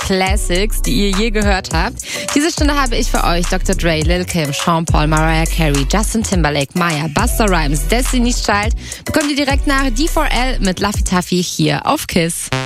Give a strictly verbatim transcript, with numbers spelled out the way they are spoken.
Classics, die ihr je gehört habt. Diese Stunde habe ich für euch Doktor Dre, Lil Kim, Sean Paul, Mariah Carey, Justin Timberlake, Maya, Busta Rhymes, Destiny's Child. Bekommt ihr direkt nach D vier L mit Laffy Taffy hier auf KISS.